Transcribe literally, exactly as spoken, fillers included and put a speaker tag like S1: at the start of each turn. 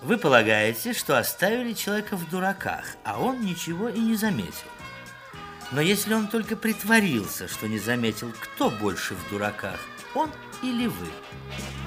S1: Вы полагаете, что оставили человека в дураках, а он ничего и не заметил. Но если он только притворился, что не заметил, кто больше в дураках, он или вы?